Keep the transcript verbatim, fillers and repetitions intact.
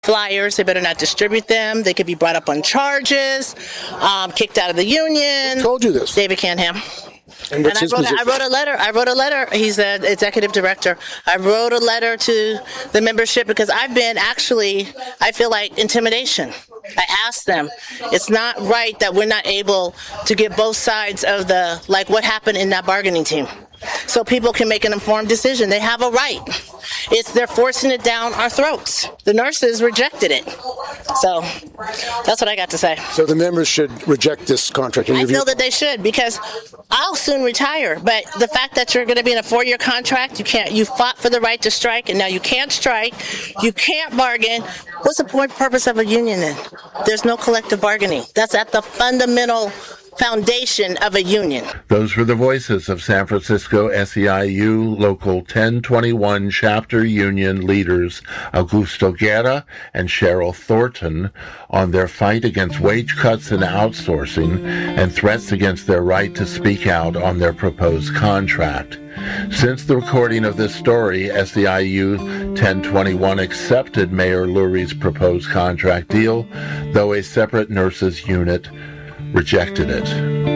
flyers. They better not distribute them. They could be brought up on charges, um, kicked out of the union. Who told you this? David Canham. And, and I, wrote a, I wrote a letter. I wrote a letter. He's the executive director. I wrote a letter to the membership because I've been actually, I feel like intimidation. I asked them, it's not right that we're not able to get both sides of the, like what happened in that bargaining team. So people can make an informed decision. They have a right. It's they're forcing it down our throats. The nurses rejected it. So that's what I got to say. So the members should reject this contract. I feel that they should because I'll soon retire. But the fact that you're going to be in a four-year contract, you can't. You fought for the right to strike, and now you can't strike. You can't bargain. What's the point purpose of a union then? There's no collective bargaining. That's at the fundamental foundation of a union. Those were the voices of San Francisco S E I U Local ten twenty-one Chapter Union leaders Augusto Guerra and Cheryl Thornton on their fight against wage cuts and outsourcing and threats against their right to speak out on their proposed contract. Since the recording of this story, S E I U ten twenty-one accepted Mayor Lurie's proposed contract deal, though a separate nurses unit rejected it.